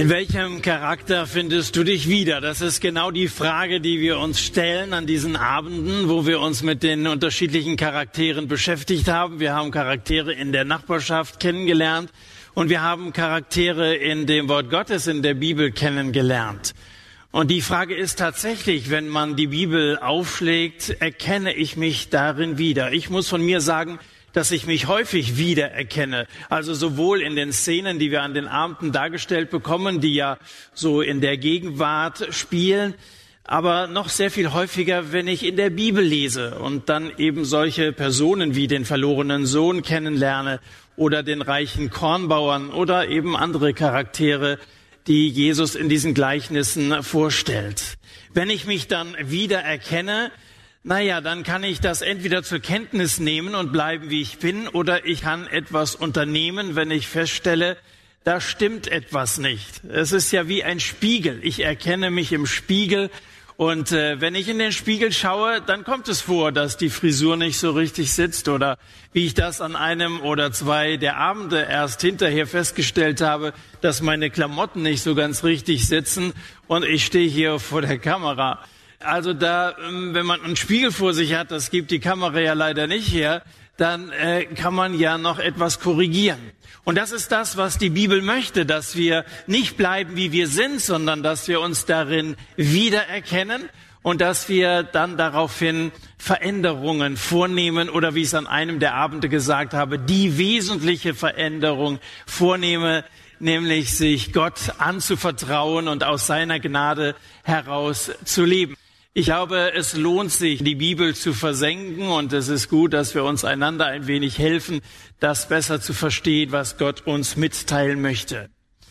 In welchem Charakter findest du dich wieder? Das ist genau die Frage, die wir uns stellen an diesen Abenden, wo wir uns mit den unterschiedlichen Charakteren beschäftigt haben. Wir haben Charaktere in der Nachbarschaft kennengelernt und wir haben Charaktere in dem Wort Gottes in der Bibel kennengelernt. Und die Frage ist tatsächlich, wenn man die Bibel aufschlägt, erkenne ich mich darin wieder? Ich muss von mir sagen, dass ich mich häufig wiedererkenne. Also sowohl in den Szenen, die wir an den Abenden dargestellt bekommen, die ja so in der Gegenwart spielen, aber noch sehr viel häufiger, wenn ich in der Bibel lese und dann eben solche Personen wie den verlorenen Sohn kennenlerne oder den reichen Kornbauern oder eben andere Charaktere, die Jesus in diesen Gleichnissen vorstellt. Wenn ich mich dann wiedererkenne, dann kann ich das entweder zur Kenntnis nehmen und bleiben, wie ich bin, oder ich kann etwas unternehmen, wenn ich feststelle, da stimmt etwas nicht. Es ist ja wie ein Spiegel. Ich erkenne mich im Spiegel und wenn ich in den Spiegel schaue, dann kommt es vor, dass die Frisur nicht so richtig sitzt oder wie ich das an einem oder zwei der Abende erst hinterher festgestellt habe, dass meine Klamotten nicht so ganz richtig sitzen und ich stehe hier vor der Kamera. Also da, wenn man einen Spiegel vor sich hat, das gibt die Kamera ja leider nicht her, dann kann man ja noch etwas korrigieren. Und das ist das, was die Bibel möchte, dass wir nicht bleiben, wie wir sind, sondern dass wir uns darin wiedererkennen und dass wir dann daraufhin Veränderungen vornehmen oder, wie ich es an einem der Abende gesagt habe, die wesentliche Veränderung vornehme, nämlich sich Gott anzuvertrauen und aus seiner Gnade heraus zu leben. Ich glaube, es lohnt sich, die Bibel zu versenken und es ist gut, dass wir uns einander ein wenig helfen, das besser zu verstehen, was Gott uns mitteilen möchte.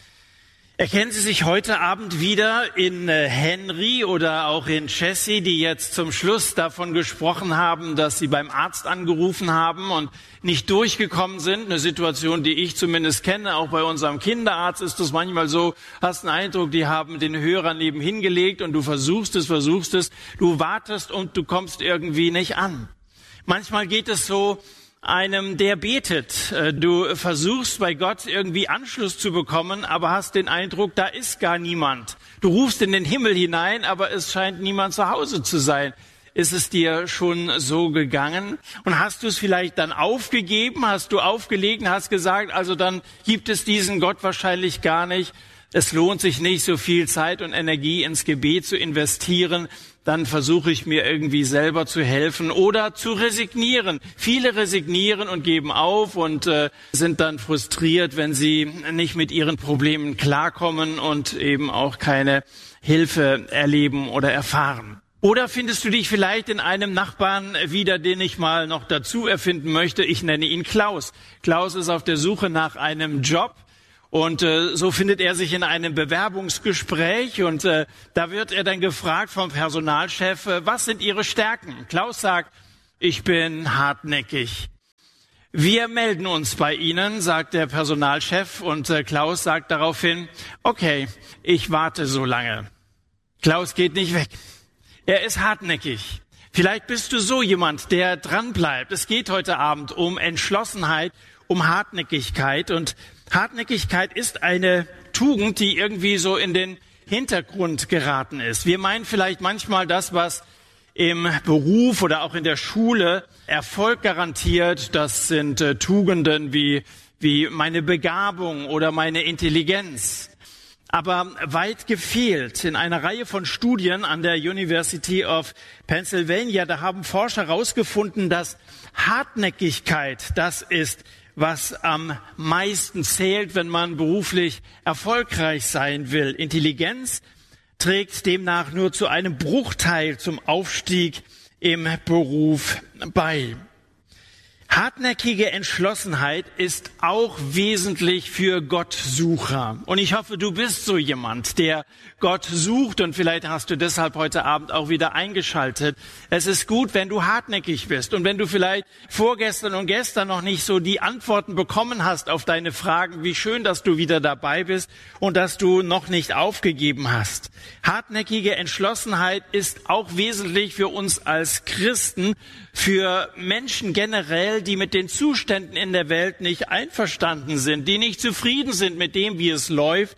Erkennen Sie sich heute Abend wieder in Henry oder auch in Jessie, die jetzt zum Schluss davon gesprochen haben, dass sie beim Arzt angerufen haben und nicht durchgekommen sind. Eine Situation, die ich zumindest kenne. Auch bei unserem Kinderarzt ist es manchmal so, hast einen Eindruck, die haben den Hörer nebenhin gelegt und du versuchst es, du wartest und du kommst irgendwie nicht an. Manchmal geht es so einem, der betet. Du versuchst bei Gott irgendwie Anschluss zu bekommen, aber hast den Eindruck, da ist gar niemand. Du rufst in den Himmel hinein, aber es scheint niemand zu Hause zu sein. Ist es dir schon so gegangen? Und hast du es vielleicht dann aufgegeben? Hast du aufgelegt, hast gesagt, also dann gibt es diesen Gott wahrscheinlich gar nicht. Es lohnt sich nicht, so viel Zeit und Energie ins Gebet zu investieren. Dann versuche ich mir irgendwie selber zu helfen oder zu resignieren. Viele resignieren und geben auf und sind dann frustriert, wenn sie nicht mit ihren Problemen klarkommen und eben auch keine Hilfe erleben oder erfahren. Oder findest du dich vielleicht in einem Nachbarn wieder, den ich mal noch dazu erfinden möchte? Ich nenne ihn Klaus. Klaus ist auf der Suche nach einem Job. Und so findet er sich in einem Bewerbungsgespräch und da wird er dann gefragt vom Personalchef, was sind Ihre Stärken? Klaus sagt, ich bin hartnäckig. Wir melden uns bei Ihnen, sagt der Personalchef und Klaus sagt daraufhin, okay, ich warte so lange. Klaus geht nicht weg. Er ist hartnäckig. Vielleicht bist du so jemand, der dranbleibt. Es geht heute Abend um Entschlossenheit, um Hartnäckigkeit und Hartnäckigkeit ist eine Tugend, die irgendwie so in den Hintergrund geraten ist. Wir meinen vielleicht manchmal das, was im Beruf oder auch in der Schule Erfolg garantiert. Das sind Tugenden wie meine Begabung oder meine Intelligenz. Aber weit gefehlt. In einer Reihe von Studien an der University of Pennsylvania, da haben Forscher herausgefunden, dass Hartnäckigkeit das ist, was am meisten zählt, wenn man beruflich erfolgreich sein will. Intelligenz trägt demnach nur zu einem Bruchteil zum Aufstieg im Beruf bei. Hartnäckige Entschlossenheit ist auch wesentlich für Gottsucher. Und ich hoffe, du bist so jemand, der Gott sucht und vielleicht hast du deshalb heute Abend auch wieder eingeschaltet. Es ist gut, wenn du hartnäckig bist und wenn du vielleicht vorgestern und gestern noch nicht so die Antworten bekommen hast auf deine Fragen, wie schön, dass du wieder dabei bist und dass du noch nicht aufgegeben hast. Hartnäckige Entschlossenheit ist auch wesentlich für uns als Christen, für Menschen generell, die mit den Zuständen in der Welt nicht einverstanden sind, die nicht zufrieden sind mit dem, wie es läuft,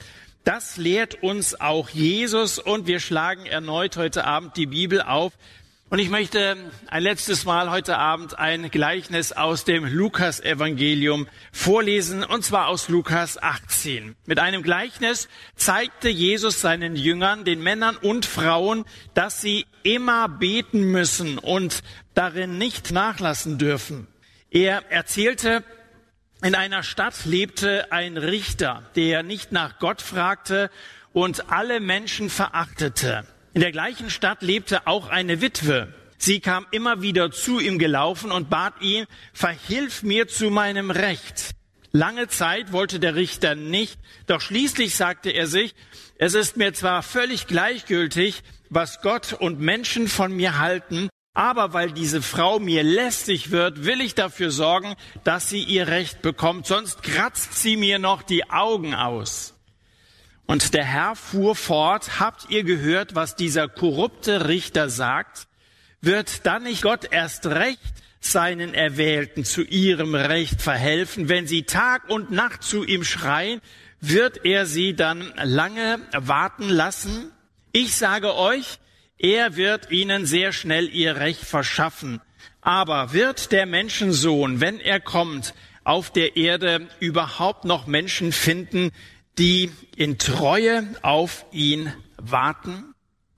Das lehrt uns auch Jesus und wir schlagen erneut heute Abend die Bibel auf. Und ich möchte ein letztes Mal heute Abend ein Gleichnis aus dem Lukas-Evangelium vorlesen, und zwar aus Lukas 18. Mit einem Gleichnis zeigte Jesus seinen Jüngern, den Männern und Frauen, dass sie immer beten müssen und darin nicht nachlassen dürfen. Er erzählte, in einer Stadt lebte ein Richter, der nicht nach Gott fragte und alle Menschen verachtete. In der gleichen Stadt lebte auch eine Witwe. Sie kam immer wieder zu ihm gelaufen und bat ihn, verhilf mir zu meinem Recht. Lange Zeit wollte der Richter nicht, doch schließlich sagte er sich, es ist mir zwar völlig gleichgültig, was Gott und Menschen von mir halten, aber weil diese Frau mir lästig wird, will ich dafür sorgen, dass sie ihr Recht bekommt, sonst kratzt sie mir noch die Augen aus. Und der Herr fuhr fort, habt ihr gehört, was dieser korrupte Richter sagt? Wird dann nicht Gott erst recht seinen Erwählten zu ihrem Recht verhelfen? Wenn sie Tag und Nacht zu ihm schreien, wird er sie dann lange warten lassen? Ich sage euch, er wird ihnen sehr schnell ihr Recht verschaffen. Aber wird der Menschensohn, wenn er kommt, auf der Erde überhaupt noch Menschen finden, die in Treue auf ihn warten?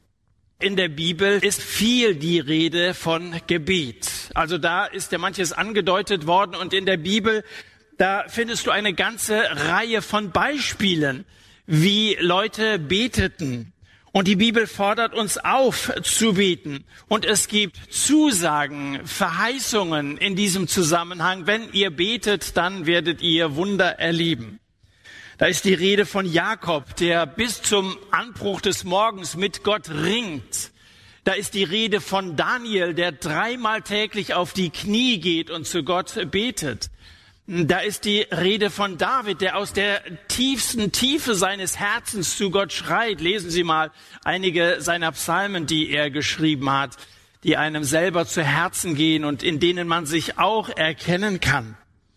In der Bibel ist viel die Rede von Gebet. Also da ist ja manches angedeutet worden und in der Bibel, da findest du eine ganze Reihe von Beispielen, wie Leute beteten. Und die Bibel fordert uns auf zu beten. Und es gibt Zusagen, Verheißungen in diesem Zusammenhang. Wenn ihr betet, dann werdet ihr Wunder erleben. Da ist die Rede von Jakob, der bis zum Anbruch des Morgens mit Gott ringt. Da ist die Rede von Daniel, der 3-mal täglich auf die Knie geht und zu Gott betet. Da ist die Rede von David, der aus der tiefsten Tiefe seines Herzens zu Gott schreit. Lesen Sie mal einige seiner Psalmen, die er geschrieben hat, die einem selber zu Herzen gehen und in denen man sich auch erkennen kann.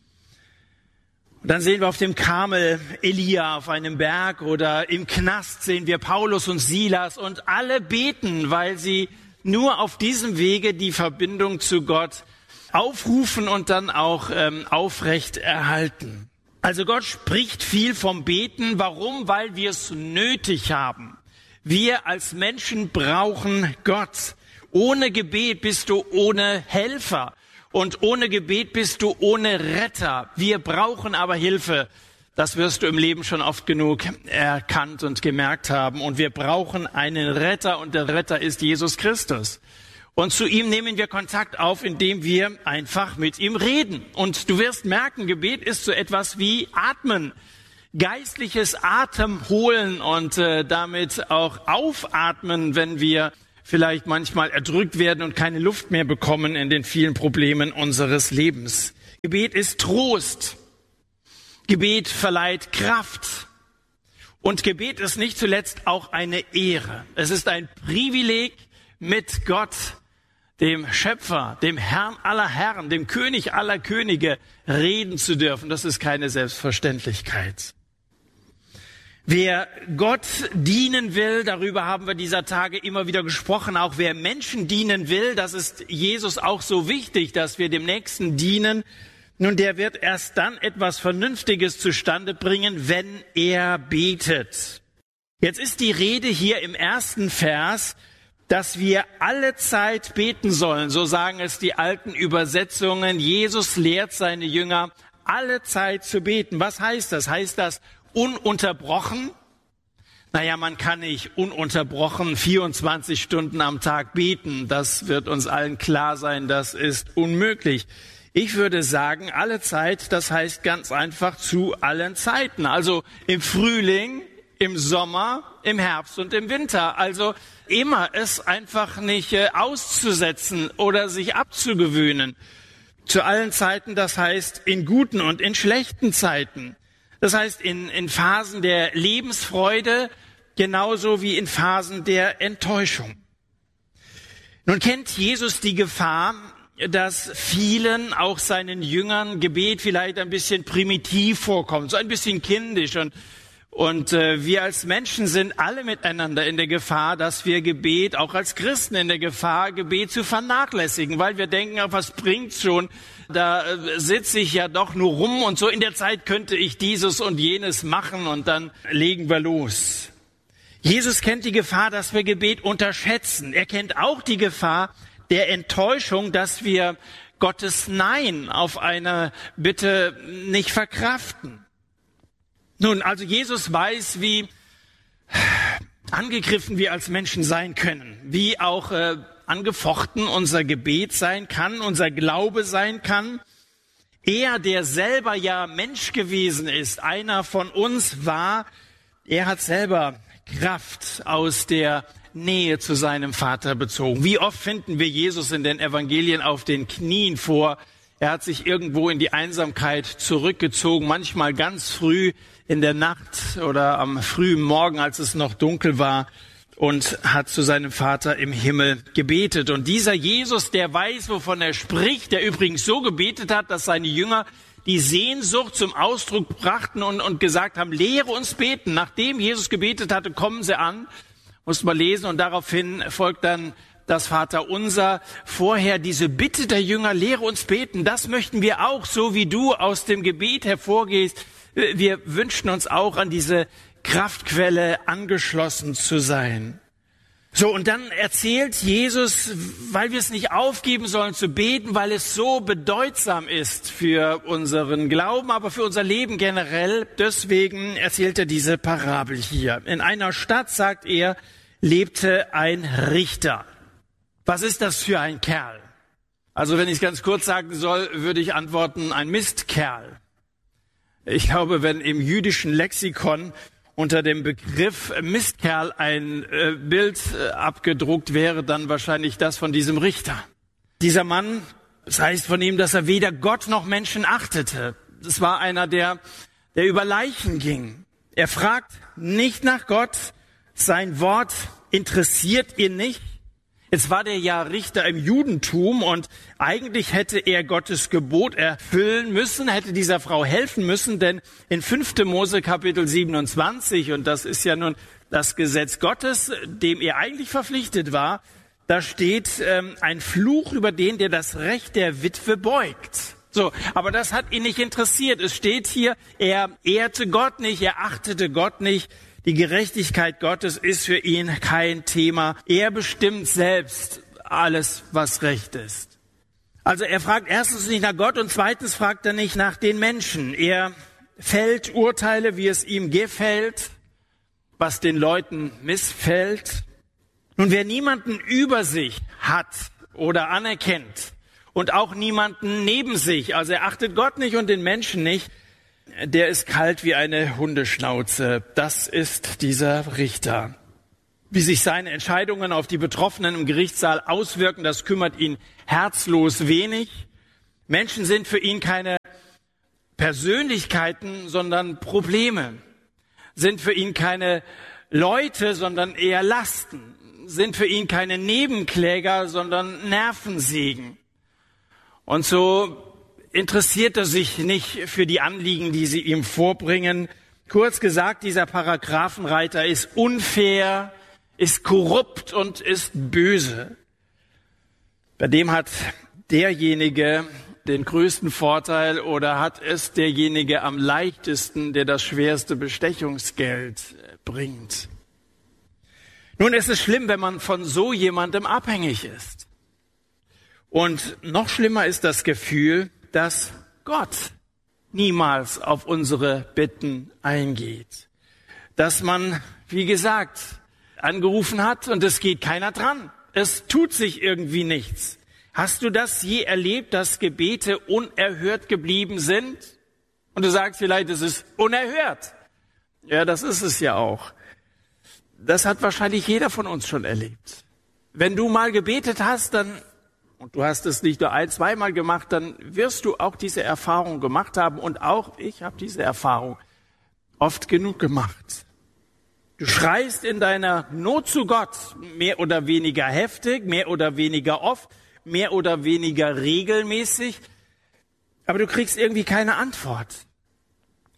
Und dann sehen wir auf dem Karmel Elia auf einem Berg oder im Knast sehen wir Paulus und Silas und alle beten, weil sie nur auf diesem Wege die Verbindung zu Gott aufrufen und dann auch aufrecht erhalten. Also Gott spricht viel vom Beten. Warum? Weil wir es nötig haben. Wir als Menschen brauchen Gott. Ohne Gebet bist du ohne Helfer. Und ohne Gebet bist du ohne Retter. Wir brauchen aber Hilfe. Das wirst du im Leben schon oft genug erkannt und gemerkt haben. Und wir brauchen einen Retter und der Retter ist Jesus Christus. Und zu ihm nehmen wir Kontakt auf, indem wir einfach mit ihm reden. Und du wirst merken, Gebet ist so etwas wie Atmen. Geistliches Atem holen und damit auch aufatmen, wenn wir vielleicht manchmal erdrückt werden und keine Luft mehr bekommen in den vielen Problemen unseres Lebens. Gebet ist Trost. Gebet verleiht Kraft. Und Gebet ist nicht zuletzt auch eine Ehre. Es ist ein Privileg, mit Gott, dem Schöpfer, dem Herrn aller Herren, dem König aller Könige, reden zu dürfen. Das ist keine Selbstverständlichkeit. Wer Gott dienen will, darüber haben wir dieser Tage immer wieder gesprochen, auch wer Menschen dienen will, das ist Jesus auch so wichtig, dass wir dem Nächsten dienen. Nun, der wird erst dann etwas Vernünftiges zustande bringen, wenn er betet. Jetzt ist die Rede hier im ersten Vers, dass wir alle Zeit beten sollen. So sagen es die alten Übersetzungen. Jesus lehrt seine Jünger, alle Zeit zu beten. Was heißt das? Heißt das ununterbrochen? Naja, man kann nicht ununterbrochen 24 Stunden am Tag beten. Das wird uns allen klar sein, das ist unmöglich. Ich würde sagen, alle Zeit, das heißt ganz einfach zu allen Zeiten. Also im Frühling, im Sommer, im Herbst und im Winter. Also immer es einfach nicht auszusetzen oder sich abzugewöhnen. Zu allen Zeiten, das heißt in guten und in schlechten Zeiten. Das heißt in Phasen der Lebensfreude genauso wie in Phasen der Enttäuschung. Nun kennt Jesus die Gefahr, dass vielen, auch seinen Jüngern, Gebet vielleicht ein bisschen primitiv vorkommt, so ein bisschen kindisch und Und wir als Menschen sind alle miteinander in der Gefahr, dass wir Gebet, auch als Christen in der Gefahr, Gebet zu vernachlässigen, weil wir denken, was bringt's schon, da sitze ich ja doch nur rum und so in der Zeit könnte ich dieses und jenes machen und dann legen wir los. Jesus kennt die Gefahr, dass wir Gebet unterschätzen. Er kennt auch die Gefahr der Enttäuschung, dass wir Gottes Nein auf eine Bitte nicht verkraften. Nun, also Jesus weiß, wie angegriffen wir als Menschen sein können, wie auch angefochten unser Gebet sein kann, unser Glaube sein kann. Er, der selber ja Mensch gewesen ist, einer von uns war, er hat selber Kraft aus der Nähe zu seinem Vater bezogen. Wie oft finden wir Jesus in den Evangelien auf den Knien vor? Er hat sich irgendwo in die Einsamkeit zurückgezogen, manchmal ganz früh in der Nacht oder am frühen Morgen, als es noch dunkel war, und hat zu seinem Vater im Himmel gebetet. Und dieser Jesus, der weiß, wovon er spricht, der übrigens so gebetet hat, dass seine Jünger die Sehnsucht zum Ausdruck brachten und gesagt haben, lehre uns beten. Nachdem Jesus gebetet hatte, kommen sie an, muss man lesen, und daraufhin folgt dann das Vaterunser. Vorher diese Bitte der Jünger, lehre uns beten, das möchten wir auch, so wie du aus dem Gebet hervorgehst. Wir wünschen uns auch, an diese Kraftquelle angeschlossen zu sein. So, und dann erzählt Jesus, weil wir es nicht aufgeben sollen zu beten, weil es so bedeutsam ist für unseren Glauben, aber für unser Leben generell. Deswegen erzählt er diese Parabel hier. In einer Stadt, sagt er, lebte ein Richter. Was ist das für ein Kerl? Also wenn ich es ganz kurz sagen soll, würde ich antworten, ein Mistkerl. Ich glaube, wenn im jüdischen Lexikon unter dem Begriff Mistkerl ein Bild abgedruckt wäre, dann wahrscheinlich das von diesem Richter. Dieser Mann, das heißt von ihm, dass er weder Gott noch Menschen achtete. Das war einer, der über Leichen ging. Er fragt nicht nach Gott, sein Wort interessiert ihn nicht. Jetzt war der ja Richter im Judentum und eigentlich hätte er Gottes Gebot erfüllen müssen, hätte dieser Frau helfen müssen, denn in 5. Mose Kapitel 27, und das ist ja nun das Gesetz Gottes, dem er eigentlich verpflichtet war, da steht ein Fluch über den, der das Recht der Witwe beugt. So, aber das hat ihn nicht interessiert. Es steht hier, er ehrte Gott nicht, er achtete Gott nicht. Die Gerechtigkeit Gottes ist für ihn kein Thema. Er bestimmt selbst alles, was recht ist. Also er fragt erstens nicht nach Gott und zweitens fragt er nicht nach den Menschen. Er fällt Urteile, wie es ihm gefällt, was den Leuten missfällt. Nun, wer niemanden über sich hat oder anerkennt und auch niemanden neben sich, also er achtet Gott nicht und den Menschen nicht, der ist kalt wie eine Hundeschnauze. Das ist dieser Richter. Wie sich seine Entscheidungen auf die Betroffenen im Gerichtssaal auswirken, das kümmert ihn herzlos wenig. Menschen sind für ihn keine Persönlichkeiten, sondern Probleme. Sind für ihn keine Leute, sondern eher Lasten. Sind für ihn keine Nebenkläger, sondern Nervensägen. Und so interessiert er sich nicht für die Anliegen, die sie ihm vorbringen. Kurz gesagt, dieser Paragraphenreiter ist unfair, ist korrupt und ist böse. Bei dem hat derjenige den größten Vorteil oder hat es derjenige am leichtesten, der das schwerste Bestechungsgeld bringt. Nun ist es schlimm, wenn man von so jemandem abhängig ist. Und noch schlimmer ist das Gefühl, dass Gott niemals auf unsere Bitten eingeht. Dass man, wie gesagt, angerufen hat und es geht keiner dran. Es tut sich irgendwie nichts. Hast du das je erlebt, dass Gebete unerhört geblieben sind? Und du sagst vielleicht, es ist unerhört. Ja, das ist es ja auch. Das hat wahrscheinlich jeder von uns schon erlebt. Wenn du mal gebetet hast, und du hast es nicht nur ein-, zweimal gemacht, dann wirst du auch diese Erfahrung gemacht haben. Und auch ich habe diese Erfahrung oft genug gemacht. Du schreist in deiner Not zu Gott, mehr oder weniger heftig, mehr oder weniger oft, mehr oder weniger regelmäßig. Aber du kriegst irgendwie keine Antwort.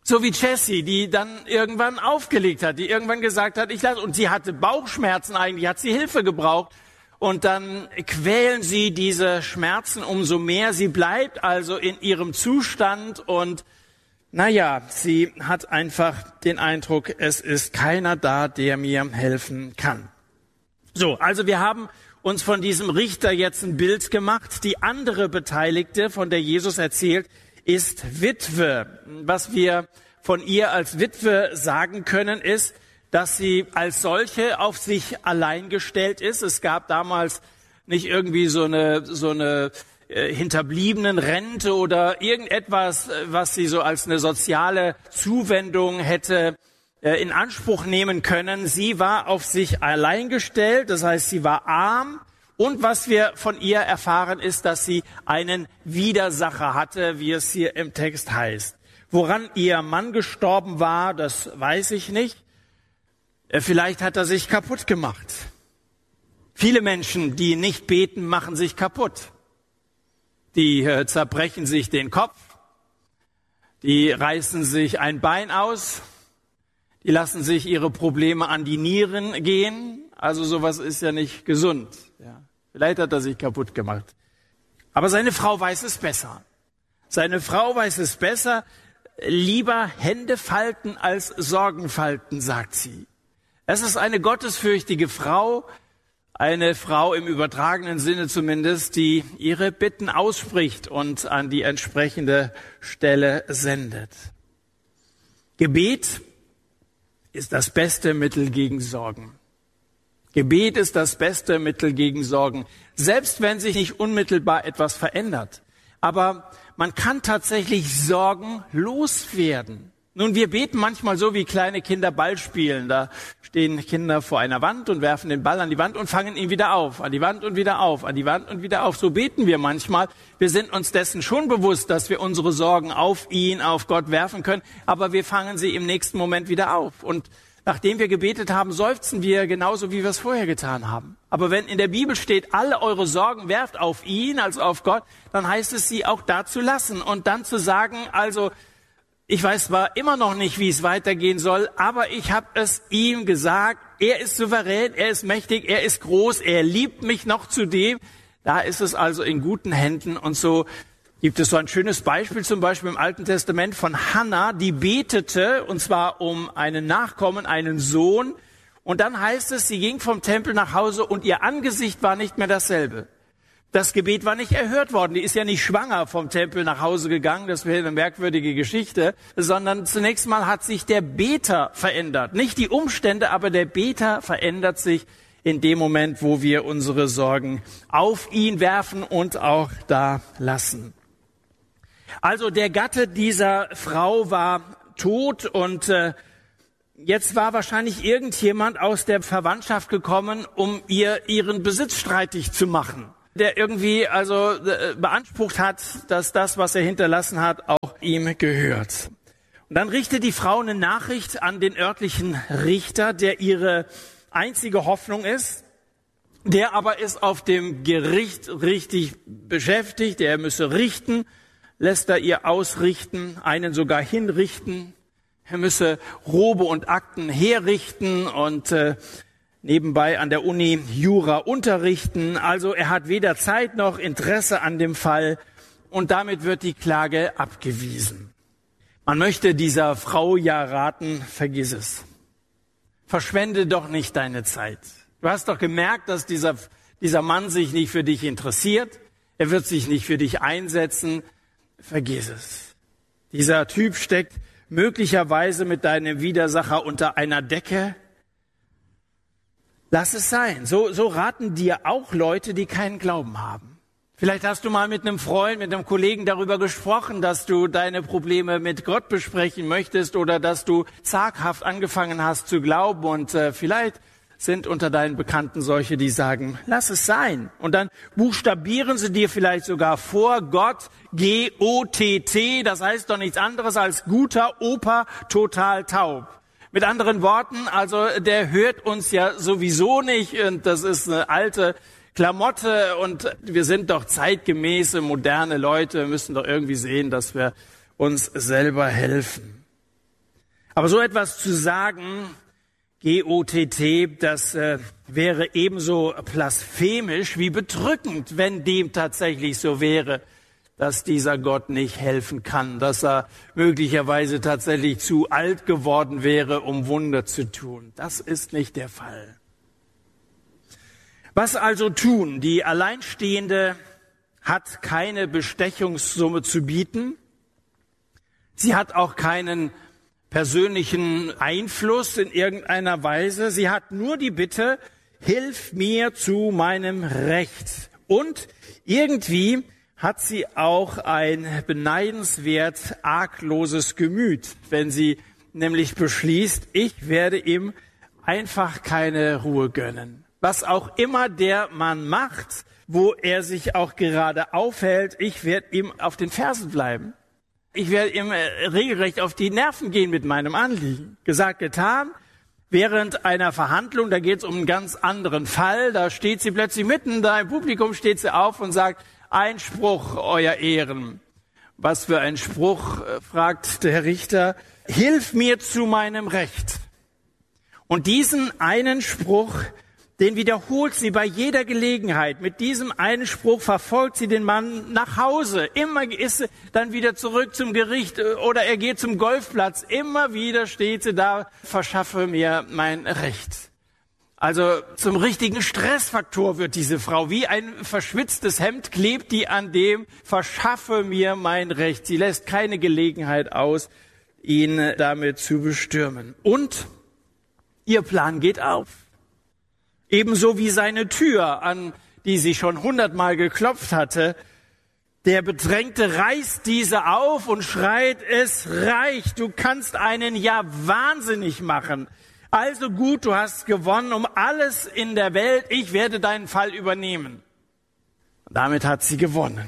So wie Jessie, die dann irgendwann aufgelegt hat, die irgendwann gesagt hat, und sie hatte Bauchschmerzen eigentlich, hat sie Hilfe gebraucht. Und dann quälen sie diese Schmerzen umso mehr. Sie bleibt also in ihrem Zustand und sie hat einfach den Eindruck, es ist keiner da, der mir helfen kann. So, also wir haben uns von diesem Richter jetzt ein Bild gemacht. Die andere Beteiligte, von der Jesus erzählt, ist Witwe. Was wir von ihr als Witwe sagen können, ist, dass sie als solche auf sich allein gestellt ist. Es gab damals nicht irgendwie so eine hinterbliebenen Rente oder irgendetwas, was sie so als eine soziale Zuwendung hätte in Anspruch nehmen können. Sie war auf sich allein gestellt, das heißt, sie war arm. Und was wir von ihr erfahren, ist, dass sie einen Widersacher hatte, wie es hier im Text heißt. Woran ihr Mann gestorben war, das weiß ich nicht. Vielleicht hat er sich kaputt gemacht. Viele Menschen, die nicht beten, machen sich kaputt. Die zerbrechen sich den Kopf, die reißen sich ein Bein aus, die lassen sich ihre Probleme an die Nieren gehen. Also sowas ist ja nicht gesund. Ja. Vielleicht hat er sich kaputt gemacht. Aber seine Frau weiß es besser. Seine Frau weiß es besser. Lieber Hände falten als Sorgen falten, sagt sie. Es ist eine gottesfürchtige Frau, eine Frau im übertragenen Sinne zumindest, die ihre Bitten ausspricht und an die entsprechende Stelle sendet. Gebet ist das beste Mittel gegen Sorgen. Gebet ist das beste Mittel gegen Sorgen, selbst wenn sich nicht unmittelbar etwas verändert. Aber man kann tatsächlich Sorgen loswerden. Nun, wir beten manchmal so, wie kleine Kinder Ball spielen. Da stehen Kinder vor einer Wand und werfen den Ball an die Wand und fangen ihn wieder auf, an die Wand und wieder auf, an die Wand und wieder auf. So beten wir manchmal. Wir sind uns dessen schon bewusst, dass wir unsere Sorgen auf ihn, auf Gott werfen können, aber wir fangen sie im nächsten Moment wieder auf. Und nachdem wir gebetet haben, seufzen wir genauso, wie wir es vorher getan haben. Aber wenn in der Bibel steht, alle eure Sorgen werft auf ihn, also auf Gott, dann heißt es, sie auch da zu lassen und dann zu sagen, also ich weiß zwar immer noch nicht, wie es weitergehen soll, aber ich habe es ihm gesagt. Er ist souverän, er ist mächtig, er ist groß, er liebt mich noch zudem. Da ist es also in guten Händen. Und so gibt es so ein schönes Beispiel, zum Beispiel im Alten Testament von Hannah, die betete, und zwar um einen Nachkommen, einen Sohn. Und dann heißt es, sie ging vom Tempel nach Hause und ihr Angesicht war nicht mehr dasselbe. Das Gebet war nicht erhört worden. Die ist ja nicht schwanger vom Tempel nach Hause gegangen. Das wäre eine merkwürdige Geschichte. Sondern zunächst mal hat sich der Beter verändert. Nicht die Umstände, aber der Beter verändert sich in dem Moment, wo wir unsere Sorgen auf ihn werfen und auch da lassen. Also der Gatte dieser Frau war tot und jetzt war wahrscheinlich irgendjemand aus der Verwandtschaft gekommen, um ihr ihren Besitz streitig zu machen, der irgendwie also beansprucht hat, dass das, was er hinterlassen hat, auch ihm gehört. Und dann richtet die Frau eine Nachricht an den örtlichen Richter, der ihre einzige Hoffnung ist. Der aber ist auf dem Gericht richtig beschäftigt, er müsse richten, lässt er ihr ausrichten, einen sogar hinrichten. Er müsse Robe und Akten herrichten und nebenbei an der Uni Jura unterrichten. Also er hat weder Zeit noch Interesse an dem Fall und damit wird die Klage abgewiesen. Man möchte dieser Frau ja raten, vergiss es. Verschwende doch nicht deine Zeit. Du hast doch gemerkt, dass dieser Mann sich nicht für dich interessiert. Er wird sich nicht für dich einsetzen. Vergiss es. Dieser Typ steckt möglicherweise mit deinem Widersacher unter einer Decke. Lass es sein. So raten dir auch Leute, die keinen Glauben haben. Vielleicht hast du mal mit einem Freund, mit einem Kollegen darüber gesprochen, dass du deine Probleme mit Gott besprechen möchtest oder dass du zaghaft angefangen hast zu glauben und vielleicht sind unter deinen Bekannten solche, die sagen, lass es sein. Und dann buchstabieren sie dir vielleicht sogar vor, Gott, G-O-T-T, das heißt doch nichts anderes als guter Opa, total taub. Mit anderen Worten, also der hört uns ja sowieso nicht und das ist eine alte Klamotte und wir sind doch zeitgemäße, moderne Leute, müssen doch irgendwie sehen, dass wir uns selber helfen. Aber so etwas zu sagen, G-O-T-T, das wäre ebenso blasphemisch wie bedrückend, wenn dem tatsächlich so wäre, dass dieser Gott nicht helfen kann, dass er möglicherweise tatsächlich zu alt geworden wäre, um Wunder zu tun. Das ist nicht der Fall. Was also tun? Die Alleinstehende hat keine Bestechungssumme zu bieten. Sie hat auch keinen persönlichen Einfluss in irgendeiner Weise. Sie hat nur die Bitte, hilf mir zu meinem Recht. Und irgendwie hat sie auch ein beneidenswert argloses Gemüt, wenn sie nämlich beschließt, ich werde ihm einfach keine Ruhe gönnen. Was auch immer der Mann macht, wo er sich auch gerade aufhält, ich werde ihm auf den Fersen bleiben. Ich werde ihm regelrecht auf die Nerven gehen mit meinem Anliegen. Gesagt, getan. Während einer Verhandlung, da geht es um einen ganz anderen Fall, da steht sie plötzlich mitten da im Publikum, steht sie auf und sagt, Einspruch, Euer Ehren. Was für ein Spruch, fragt der Richter. Hilf mir zu meinem Recht. Und diesen einen Spruch, den wiederholt sie bei jeder Gelegenheit. Mit diesem einen Spruch verfolgt sie den Mann nach Hause. Immer ist sie dann wieder zurück zum Gericht oder er geht zum Golfplatz. Immer wieder steht sie da, verschaffe mir mein Recht. Also zum richtigen Stressfaktor wird diese Frau. Wie ein verschwitztes Hemd klebt die an dem, verschaffe mir mein Recht. Sie lässt keine Gelegenheit aus, ihn damit zu bestürmen. Und ihr Plan geht auf. Ebenso wie seine Tür, an die sie schon 100-mal geklopft hatte. Der Bedrängte reißt diese auf und schreit, es reicht, du kannst einen ja wahnsinnig machen. Also gut, du hast gewonnen um alles in der Welt, ich werde deinen Fall übernehmen. Und damit hat sie gewonnen.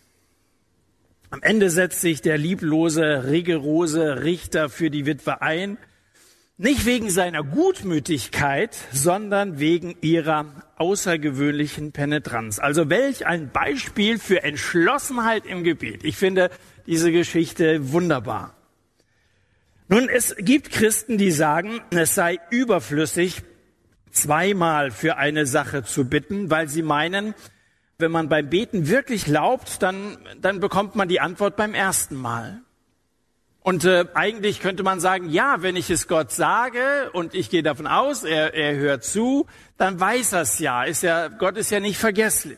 Am Ende setzt sich der lieblose, rigorose Richter für die Witwe ein. Nicht wegen seiner Gutmütigkeit, sondern wegen ihrer außergewöhnlichen Penetranz. Also welch ein Beispiel für Entschlossenheit im Gebet. Ich finde diese Geschichte wunderbar. Nun, es gibt Christen, die sagen, es sei überflüssig, zweimal für eine Sache zu bitten, weil sie meinen, wenn man beim Beten wirklich glaubt, dann bekommt man die Antwort beim ersten Mal. Und eigentlich könnte man sagen, ja, wenn ich es Gott sage und ich gehe davon aus, er hört zu, dann weiß er es ja. Gott ist ja nicht vergesslich.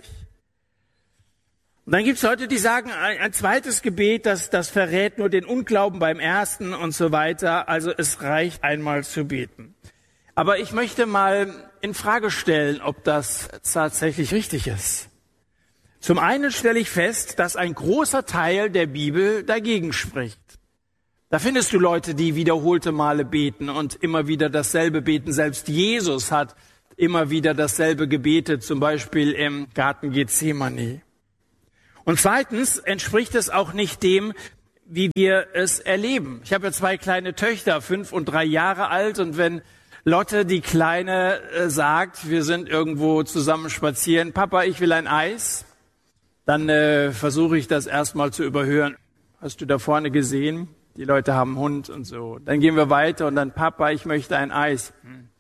Und dann gibt es Leute, die sagen, ein zweites Gebet, das verrät nur den Unglauben beim ersten und so weiter. Also es reicht einmal zu beten. Aber ich möchte mal in Frage stellen, ob das tatsächlich richtig ist. Zum einen stelle ich fest, dass ein großer Teil der Bibel dagegen spricht. Da findest du Leute, die wiederholte Male beten und immer wieder dasselbe beten. Selbst Jesus hat immer wieder dasselbe gebetet, zum Beispiel im Garten Gethsemane. Und zweitens entspricht es auch nicht dem, wie wir es erleben. Ich habe ja 2 kleine Töchter, 5 und 3 Jahre alt. Und wenn Lotte, die Kleine, sagt, wir sind irgendwo zusammen spazieren, Papa, ich will ein Eis, dann versuche ich das erstmal zu überhören. Hast du da vorne gesehen? Die Leute haben einen Hund und so. Dann gehen wir weiter und dann, Papa, ich möchte ein Eis.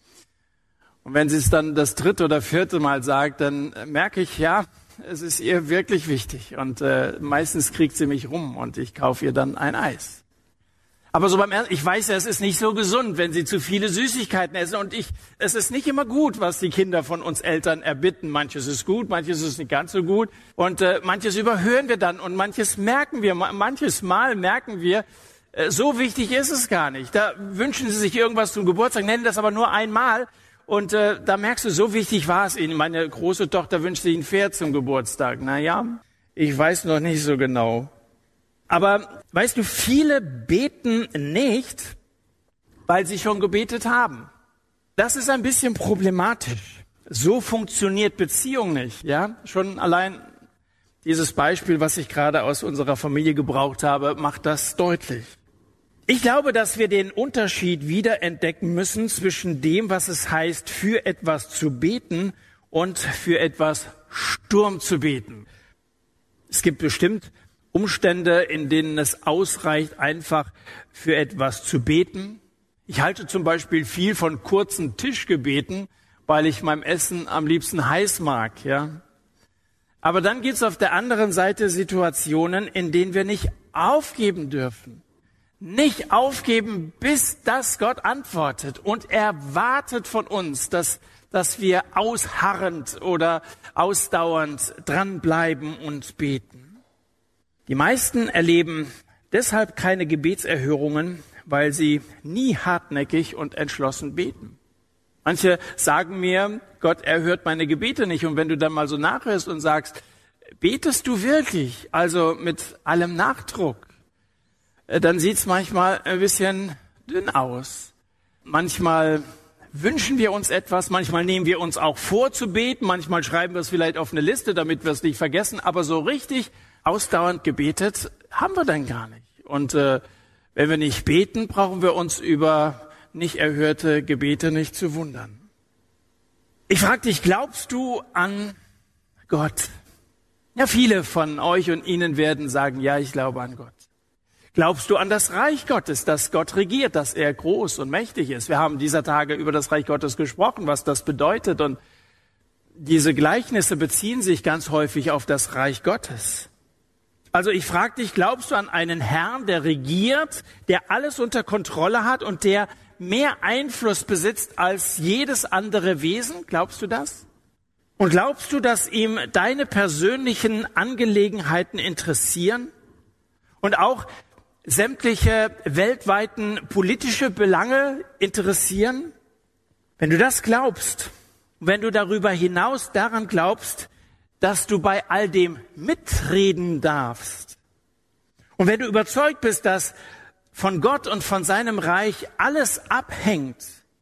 Und wenn sie es dann das 3. oder 4. Mal sagt, dann merke ich, ja, es ist ihr wirklich wichtig. Und meistens kriegt sie mich rum und ich kaufe ihr dann ein Eis. Aber so ich weiß ja, es ist nicht so gesund, wenn sie zu viele Süßigkeiten essen. Und es ist nicht immer gut, was die Kinder von uns Eltern erbitten. Manches ist gut, manches ist nicht ganz so gut. Und manches überhören wir dann und manches merken wir, manches Mal merken wir, so wichtig ist es gar nicht. Da wünschen sie sich irgendwas zum Geburtstag, nennen das aber nur einmal. Und da merkst du, so wichtig war es ihnen. Meine große Tochter wünscht sich ein Pferd zum Geburtstag. Naja, ich weiß noch nicht so genau. Aber weißt du, viele beten nicht, weil sie schon gebetet haben. Das ist ein bisschen problematisch. So funktioniert Beziehung nicht. Ja, schon allein dieses Beispiel, was ich gerade aus unserer Familie gebraucht habe, macht das deutlich. Ich glaube, dass wir den Unterschied wiederentdecken müssen zwischen dem, was es heißt, für etwas zu beten und für etwas Sturm zu beten. Es gibt bestimmt Umstände, in denen es ausreicht, einfach für etwas zu beten. Ich halte zum Beispiel viel von kurzen Tischgebeten, weil ich meinem Essen am liebsten heiß mag, ja. Aber dann gibt es auf der anderen Seite Situationen, in denen wir nicht aufgeben dürfen. Nicht aufgeben, bis das Gott antwortet. Und er wartet von uns, dass wir ausharrend oder ausdauernd dranbleiben und beten. Die meisten erleben deshalb keine Gebetserhörungen, weil sie nie hartnäckig und entschlossen beten. Manche sagen mir, Gott erhört meine Gebete nicht. Und wenn du dann mal so nachhörst und sagst, betest du wirklich, also mit allem Nachdruck, dann sieht's manchmal ein bisschen dünn aus. Manchmal wünschen wir uns etwas, manchmal nehmen wir uns auch vor zu beten, manchmal schreiben wir es vielleicht auf eine Liste, damit wir es nicht vergessen, aber so richtig ausdauernd gebetet haben wir dann gar nicht. Und wenn wir nicht beten, brauchen wir uns über nicht erhörte Gebete nicht zu wundern. Ich frage dich, glaubst du an Gott? Ja, viele von euch und Ihnen werden sagen, ja, ich glaube an Gott. Glaubst du an das Reich Gottes, dass Gott regiert, dass er groß und mächtig ist? Wir haben dieser Tage über das Reich Gottes gesprochen, was das bedeutet. Und diese Gleichnisse beziehen sich ganz häufig auf das Reich Gottes. Also ich frage dich, glaubst du an einen Herrn, der regiert, der alles unter Kontrolle hat und der mehr Einfluss besitzt als jedes andere Wesen? Glaubst du das? Und glaubst du, dass ihm deine persönlichen Angelegenheiten interessieren und auch sämtliche weltweiten politische Belange interessieren? Wenn du das glaubst, wenn du darüber hinaus daran glaubst, dass du bei all dem mitreden darfst, und wenn du überzeugt bist, dass von Gott und von seinem Reich alles abhängt,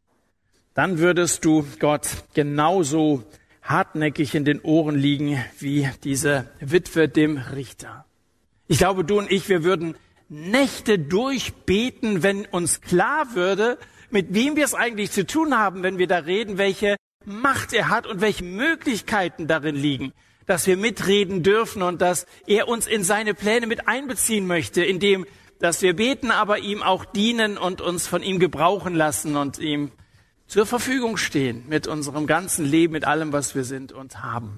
dann würdest du Gott genauso hartnäckig in den Ohren liegen wie diese Witwe dem Richter. Ich glaube, du und ich, wir würden Nächte durchbeten, wenn uns klar würde, mit wem wir es eigentlich zu tun haben, wenn wir da reden, welche Macht er hat und welche Möglichkeiten darin liegen, dass wir mitreden dürfen und dass er uns in seine Pläne mit einbeziehen möchte, indem dass wir beten, aber ihm auch dienen und uns von ihm gebrauchen lassen und ihm zur Verfügung stehen mit unserem ganzen Leben, mit allem, was wir sind und haben.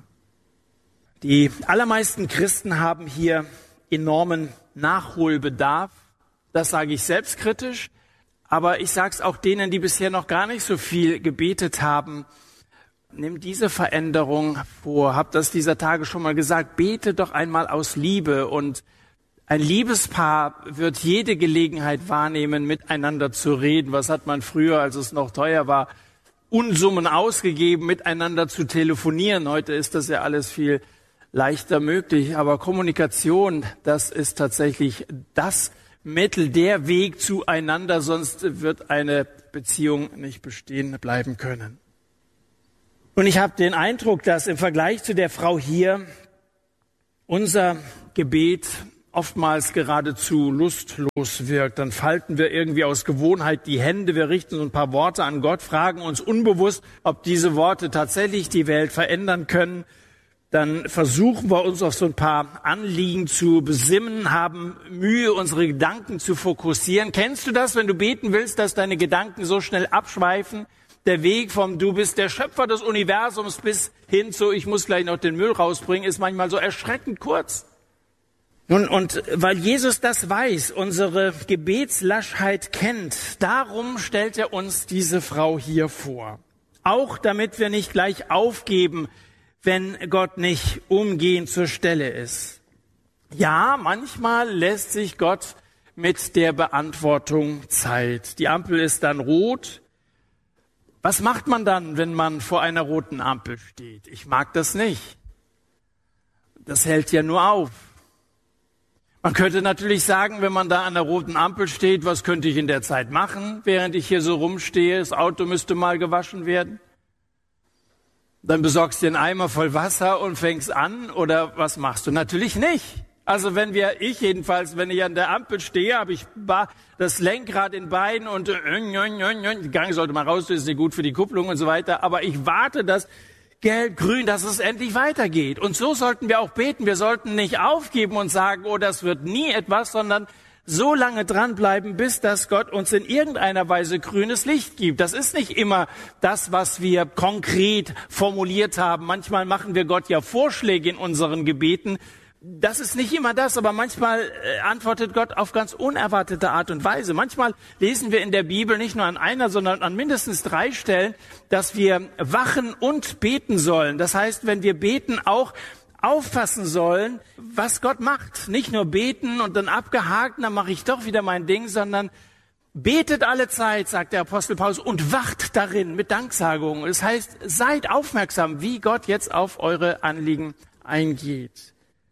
Die allermeisten Christen haben hier enormen Nachholbedarf. Das sage ich selbstkritisch, aber ich sage es auch denen, die bisher noch gar nicht so viel gebetet haben. Nimm diese Veränderung vor. Hab das dieser Tage schon mal gesagt. Bete doch einmal aus Liebe, und ein Liebespaar wird jede Gelegenheit wahrnehmen, miteinander zu reden. Was hat man früher, als es noch teuer war, Unsummen ausgegeben, miteinander zu telefonieren? Heute ist das ja alles viel leichter möglich. Aber Kommunikation, das ist tatsächlich das Mittel, der Weg zueinander. Sonst wird eine Beziehung nicht bestehen bleiben können. Und ich habe den Eindruck, dass im Vergleich zu der Frau hier unser Gebet oftmals geradezu lustlos wirkt. Dann falten wir irgendwie aus Gewohnheit die Hände, wir richten so ein paar Worte an Gott, fragen uns unbewusst, ob diese Worte tatsächlich die Welt verändern können. Dann versuchen wir uns auf so ein paar Anliegen zu besinnen, haben Mühe, unsere Gedanken zu fokussieren. Kennst du das, wenn du beten willst, dass deine Gedanken so schnell abschweifen? Der Weg vom Du bist der Schöpfer des Universums bis hin zu ich muss gleich noch den Müll rausbringen, ist manchmal so erschreckend kurz. Nun, und weil Jesus das weiß, unsere Gebetslaschheit kennt, darum stellt er uns diese Frau hier vor. Auch damit wir nicht gleich aufgeben, wenn Gott nicht umgehend zur Stelle ist. Ja, manchmal lässt sich Gott mit der Beantwortung Zeit. Die Ampel ist dann rot. Was macht man dann, wenn man vor einer roten Ampel steht? Ich mag das nicht. Das hält ja nur auf. Man könnte natürlich sagen, wenn man da an der roten Ampel steht, was könnte ich in der Zeit machen, während ich hier so rumstehe? Das Auto müsste mal gewaschen werden. Dann besorgst du einen Eimer voll Wasser und fängst an, oder was machst du? Natürlich nicht. Also wenn ich an der Ampel stehe, habe ich das Lenkrad in beiden und die Gang sollte mal raus, das ist nicht gut für die Kupplung und so weiter, aber ich warte, dass Gelb, Grün, dass es endlich weitergeht. Und so sollten wir auch beten. Wir sollten nicht aufgeben und sagen, oh, das wird nie etwas, sondern so lange dranbleiben, bis dass Gott uns in irgendeiner Weise grünes Licht gibt. Das ist nicht immer das, was wir konkret formuliert haben. Manchmal machen wir Gott ja Vorschläge in unseren Gebeten. Das ist nicht immer das, aber manchmal antwortet Gott auf ganz unerwartete Art und Weise. Manchmal lesen wir in der Bibel nicht nur an einer, sondern an mindestens 3 Stellen, dass wir wachen und beten sollen. Das heißt, wenn wir beten, auch aufpassen sollen, was Gott macht. Nicht nur beten und dann abgehakt, dann mache ich doch wieder mein Ding, sondern betet alle Zeit, sagt der Apostel Paulus, und wacht darin mit Danksagung. Das heißt, seid aufmerksam, wie Gott jetzt auf eure Anliegen eingeht.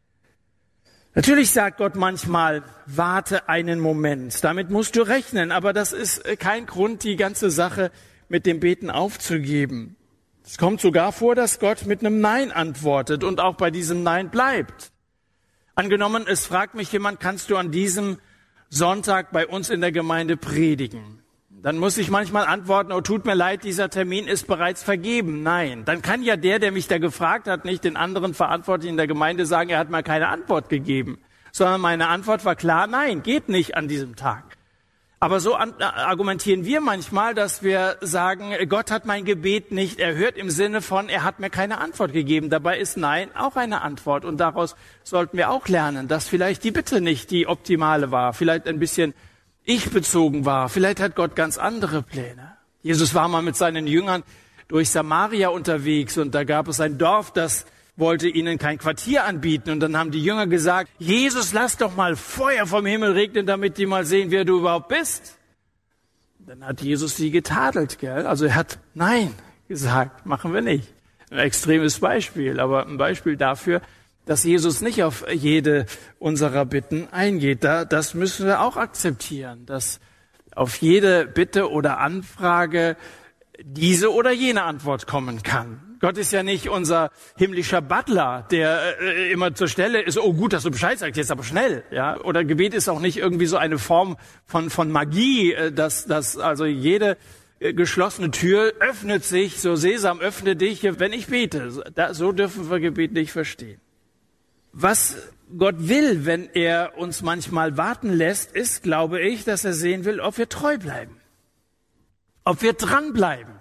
Natürlich sagt Gott manchmal, warte einen Moment. Damit musst du rechnen, aber das ist kein Grund, die ganze Sache mit dem Beten aufzugeben. Es kommt sogar vor, dass Gott mit einem Nein antwortet und auch bei diesem Nein bleibt. Angenommen, es fragt mich jemand, kannst du an diesem Sonntag bei uns in der Gemeinde predigen? Dann muss ich manchmal antworten, oh, tut mir leid, dieser Termin ist bereits vergeben. Nein, dann kann ja der mich da gefragt hat, nicht den anderen Verantwortlichen in der Gemeinde sagen, er hat mir keine Antwort gegeben. Sondern meine Antwort war klar, nein, geht nicht an diesem Tag. Aber so argumentieren wir manchmal, dass wir sagen, Gott hat mein Gebet nicht erhört im Sinne von, er hat mir keine Antwort gegeben. Dabei ist Nein auch eine Antwort. Und daraus sollten wir auch lernen, dass vielleicht die Bitte nicht die optimale war, vielleicht ein bisschen ich-bezogen war. Vielleicht hat Gott ganz andere Pläne. Jesus war mal mit seinen Jüngern durch Samaria unterwegs und da gab es ein Dorf, das wollte ihnen kein Quartier anbieten. Und dann haben die Jünger gesagt, Jesus, lass doch mal Feuer vom Himmel regnen, damit die mal sehen, wer du überhaupt bist. Dann hat Jesus sie getadelt, gell? Also er hat Nein gesagt, machen wir nicht. Ein extremes Beispiel, aber ein Beispiel dafür, dass Jesus nicht auf jede unserer Bitten eingeht. Das müssen wir auch akzeptieren, dass auf jede Bitte oder Anfrage diese oder jene Antwort kommen kann. Gott ist ja nicht unser himmlischer Butler, der immer zur Stelle ist. Oh gut, dass du Bescheid sagst, jetzt aber schnell. Ja? Oder Gebet ist auch nicht irgendwie so eine Form von Magie, dass also jede geschlossene Tür öffnet sich, so Sesam, öffne dich, wenn ich bete. So dürfen wir Gebet nicht verstehen. Was Gott will, wenn er uns manchmal warten lässt, ist, glaube ich, dass er sehen will, ob wir treu bleiben, ob wir dranbleiben,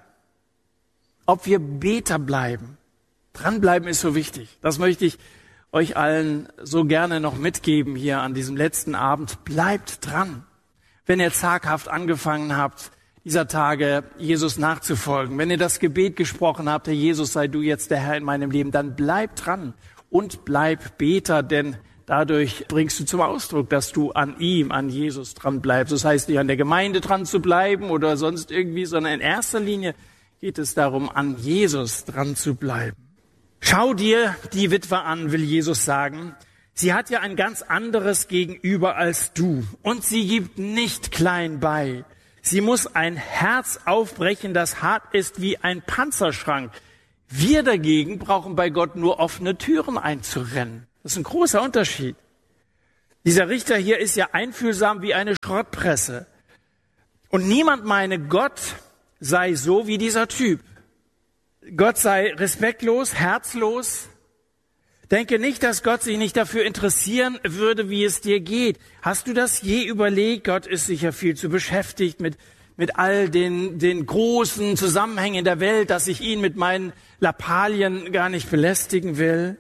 ob wir Beter bleiben. Dranbleiben ist so wichtig. Das möchte ich euch allen so gerne noch mitgeben hier an diesem letzten Abend. Bleibt dran. Wenn ihr zaghaft angefangen habt, dieser Tage Jesus nachzufolgen, wenn ihr das Gebet gesprochen habt, Herr Jesus, sei du jetzt der Herr in meinem Leben, dann bleibt dran und bleib Beter, denn dadurch bringst du zum Ausdruck, dass du an ihm, an Jesus dran bleibst. Das heißt nicht an der Gemeinde dran zu bleiben oder sonst irgendwie, sondern in erster Linie geht es darum, an Jesus dran zu bleiben. Schau dir die Witwe an, will Jesus sagen. Sie hat ja ein ganz anderes Gegenüber als du und sie gibt nicht klein bei. Sie muss ein Herz aufbrechen, das hart ist wie ein Panzerschrank. Wir dagegen brauchen bei Gott nur offene Türen einzurennen. Das ist ein großer Unterschied. Dieser Richter hier ist ja einfühlsam wie eine Schrottpresse. Und niemand meine, Gott sei so wie dieser Typ. Gott sei respektlos, herzlos. Denke nicht, dass Gott sich nicht dafür interessieren würde, wie es dir geht. Hast du das je überlegt? Gott ist sicher viel zu beschäftigt mit all den großen Zusammenhängen in der Welt, dass ich ihn mit meinen Lappalien gar nicht belästigen will.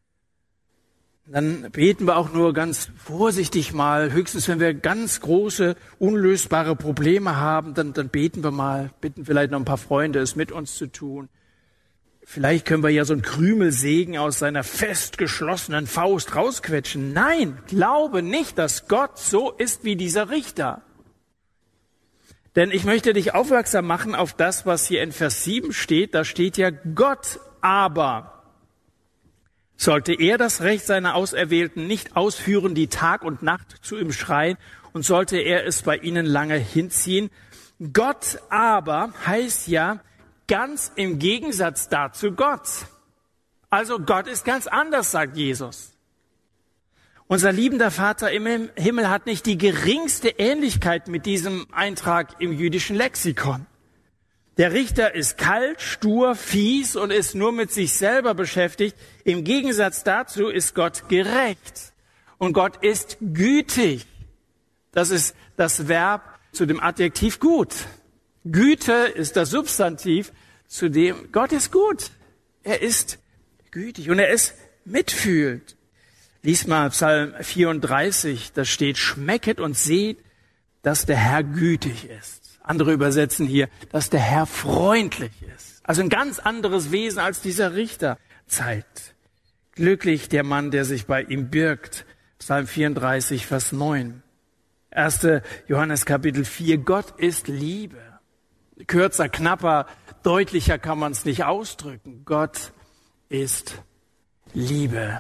Dann beten wir auch nur ganz vorsichtig mal. Höchstens, wenn wir ganz große, unlösbare Probleme haben, dann beten wir mal, bitten vielleicht noch ein paar Freunde, es mit uns zu tun. Vielleicht können wir ja so einen Krümelsegen aus seiner fest geschlossenen Faust rausquetschen. Nein, glaube nicht, dass Gott so ist wie dieser Richter. Denn ich möchte dich aufmerksam machen auf das, was hier in Vers 7 steht. Da steht ja, Gott aber sollte er das Recht seiner Auserwählten nicht ausführen, die Tag und Nacht zu ihm schreien, und sollte er es bei ihnen lange hinziehen. Gott aber heißt ja ganz im Gegensatz dazu Gott. Also Gott ist ganz anders, sagt Jesus. Unser liebender Vater im Himmel hat nicht die geringste Ähnlichkeit mit diesem Eintrag im jüdischen Lexikon. Der Richter ist kalt, stur, fies und ist nur mit sich selber beschäftigt. Im Gegensatz dazu ist Gott gerecht und Gott ist gütig. Das ist das Verb zu dem Adjektiv gut. Güte ist das Substantiv, zu dem Gott ist gut. Er ist gütig und er ist mitfühlend. Lies mal Psalm 34, da steht, schmecket und seht, dass der Herr gütig ist. Andere übersetzen hier, dass der Herr freundlich ist. Also ein ganz anderes Wesen als dieser Richter zeigt. Glücklich der Mann, der sich bei ihm birgt. Psalm 34, Vers 9. 1. Johannes Kapitel 4, Gott ist Liebe. Kürzer, knapper, deutlicher kann man es nicht ausdrücken. Gott ist Liebe.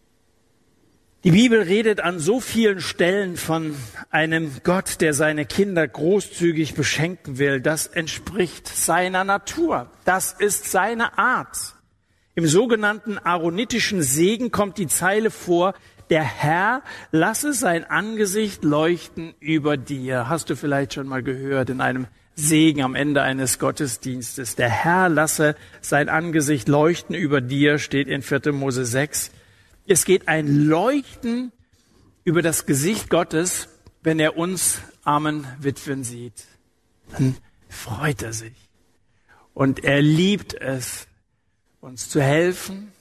Die Bibel redet an so vielen Stellen von einem Gott, der seine Kinder großzügig beschenken will. Das entspricht seiner Natur. Das ist seine Art. Im sogenannten aaronitischen Segen kommt die Zeile vor, der Herr lasse sein Angesicht leuchten über dir. Hast du vielleicht schon mal gehört in einem Segen am Ende eines Gottesdienstes. Der Herr lasse sein Angesicht leuchten über dir, steht in 4. Mose 6. Es geht ein Leuchten über das Gesicht Gottes, wenn er uns armen Witwen sieht. Dann freut er sich. Und er liebt es, uns zu helfen,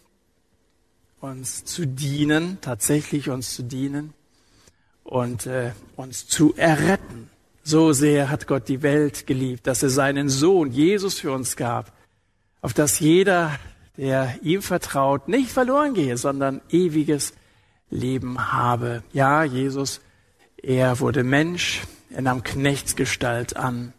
uns zu dienen, tatsächlich uns zu dienen und uns zu erretten. So sehr hat Gott die Welt geliebt, dass er seinen Sohn Jesus für uns gab, auf dass jeder, der ihm vertraut, nicht verloren gehe, sondern ewiges Leben habe. Ja, Jesus, er wurde Mensch, er nahm Knechtsgestalt an,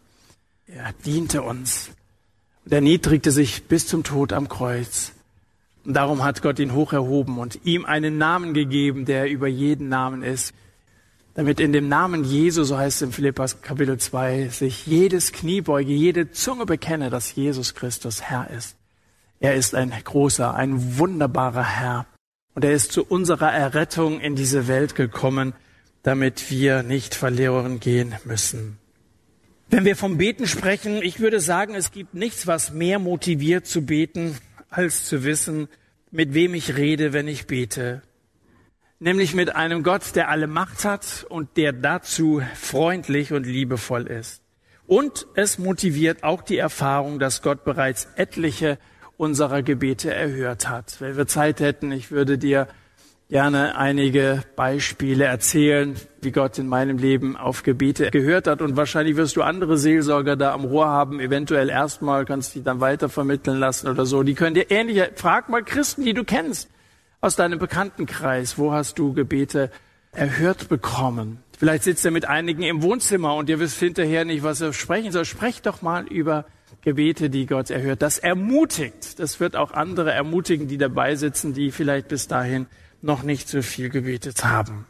er diente uns und erniedrigte sich bis zum Tod am Kreuz. Und darum hat Gott ihn hoch erhoben und ihm einen Namen gegeben, der über jeden Namen ist, damit in dem Namen Jesu, so heißt es in Philipper Kapitel 2, sich jedes Knie beuge, jede Zunge bekenne, dass Jesus Christus Herr ist. Er ist ein großer, ein wunderbarer Herr. Und er ist zu unserer Errettung in diese Welt gekommen, damit wir nicht verloren gehen müssen. Wenn wir vom Beten sprechen, ich würde sagen, es gibt nichts, was mehr motiviert zu beten, als zu wissen, mit wem ich rede, wenn ich bete. Nämlich mit einem Gott, der alle Macht hat und der dazu freundlich und liebevoll ist. Und es motiviert auch die Erfahrung, dass Gott bereits etliche unserer Gebete erhört hat. Wenn wir Zeit hätten, ich würde dir gerne einige Beispiele erzählen, wie Gott in meinem Leben auf Gebete gehört hat. Und wahrscheinlich wirst du andere Seelsorger da am Rohr haben, eventuell erstmal, kannst die dann weitervermitteln lassen oder so. Die können dir ähnliche, frag mal Christen, die du kennst, aus deinem Bekanntenkreis, wo hast du Gebete erhört bekommen? Vielleicht sitzt er mit einigen im Wohnzimmer und ihr wisst hinterher nicht, was er sprechen soll. Sprecht doch mal über Gebete, die Gott erhört. Das ermutigt. Das wird auch andere ermutigen, die dabei sitzen, die vielleicht bis dahin noch nicht so viel gebetet haben.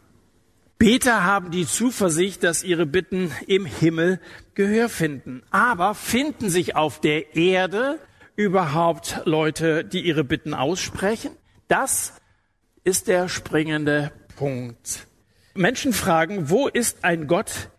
Beter haben die Zuversicht, dass ihre Bitten im Himmel Gehör finden. Aber finden sich auf der Erde überhaupt Leute, die ihre Bitten aussprechen? Das ist der springende Punkt. Menschen fragen, wo ist ein Gott,